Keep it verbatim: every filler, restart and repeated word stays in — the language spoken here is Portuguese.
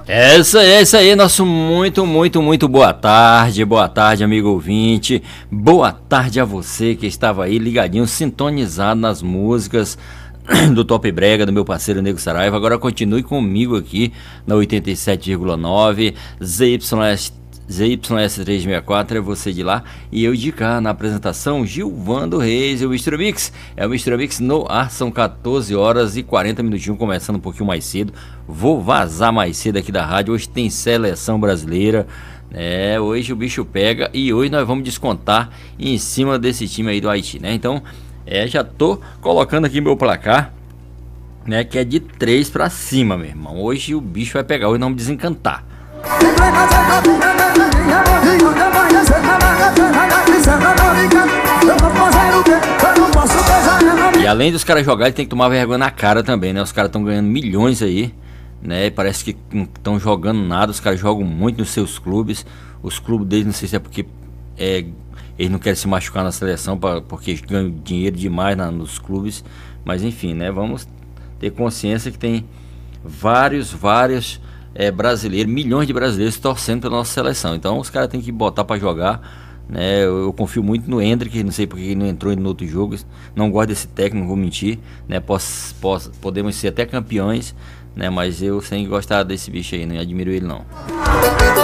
É isso aí, é isso aí, nosso muito, muito, muito boa tarde, boa tarde, amigo ouvinte, boa tarde a você que estava aí ligadinho, sintonizado nas músicas do Top Brega, do meu parceiro Nego Saraiva. Agora continue comigo aqui na oitenta e sete vírgula nove, Z Y S Z Y S trezentos e sessenta e quatro, é você de lá e eu de cá. Na apresentação, Gilvando Reis e o mister Mix. É o mister Mix no ar, são quatorze horas e quarenta minutinhos, começando um pouquinho mais cedo. Vou vazar mais cedo aqui da rádio. Hoje tem seleção brasileira, é, hoje o bicho pega e hoje nós vamos descontar em cima desse time aí do Haiti, né? Então, é, já tô colocando aqui meu placar, né, que é de três pra cima, meu irmão. Hoje o bicho vai pegar, hoje não me desencantar. E além dos caras jogarem, tem que tomar vergonha na cara também, né? Os caras estão ganhando milhões aí, né? Parece que não estão jogando nada. Os caras jogam muito nos seus clubes. Os clubes deles, não sei se é porque é, eles não querem se machucar na seleção, pra, porque ganham dinheiro demais na, nos clubes. Mas enfim, né? Vamos ter consciência que tem vários, vários é, brasileiros, milhões de brasileiros torcendo pela nossa seleção. Então os caras têm que botar pra jogar, né? Eu, eu confio muito no Hendrick, não sei porque ele não entrou em outros jogos. Não gosto desse técnico, não vou mentir, né? Posso, posso, podemos ser até campeões, né? Mas eu sem gostar desse bicho aí, não admiro ele não.